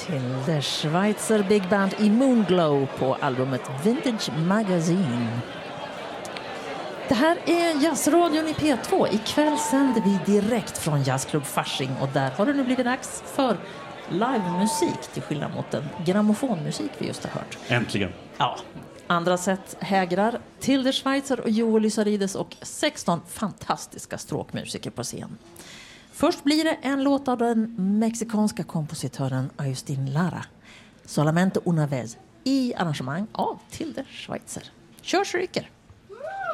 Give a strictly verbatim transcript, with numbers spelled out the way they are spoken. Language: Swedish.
till The Schweitzer Big Band i Moonglow på albumet Vintage Magazine. Det här är Jazzradion i P två. Ikväll sänder vi direkt från Jazzklubb Fasching och där har det nu blivit dags för livemusik till skillnad mot den grammofonmusik vi just har hört. Äntligen. Ja. Andra sätt hägrar Tilde Schweitzer och Joel Lysarides och sexton fantastiska stråkmusiker på scen. Först blir det en låt av den mexikanska kompositören Agustin Lara, Solamente una vez, i arrangemang av Tilde Schweitzer. Kör så ryker!